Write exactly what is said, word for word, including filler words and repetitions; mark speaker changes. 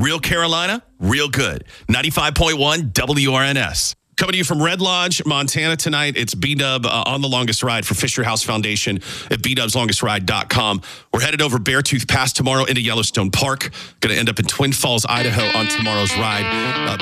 Speaker 1: Real Carolina, real good. ninety-five point one W R N S. Coming to you from Red Lodge, Montana tonight. It's B-Dub uh, on the longest ride for Fisher House Foundation at b dubs longest ride dot com. We're headed over Beartooth Pass tomorrow into Yellowstone Park. Going to end up in Twin Falls, Idaho on tomorrow's ride. Uh,